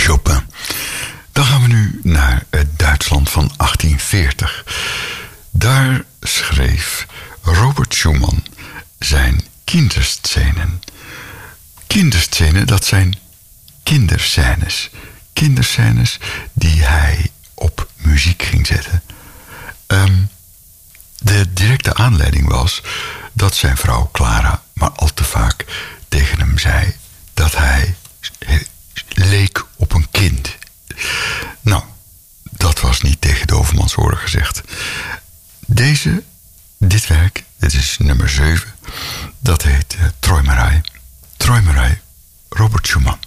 Chopin. Dan gaan we nu naar het Duitsland van 1840. Daar schreef Robert Schumann zijn kinderscenen. Kinderscenen, dat zijn kinderscènes. Kinderscènes die hij op muziek ging zetten. De directe aanleiding was dat zijn vrouw Clara maar al te vaak tegen hem zei dat hij leek op een kind. Nou, dat was niet tegen dovenmans oren gezegd. Dit werk, dit is nummer 7, dat heet Träumerei. Träumerei, Robert Schumann.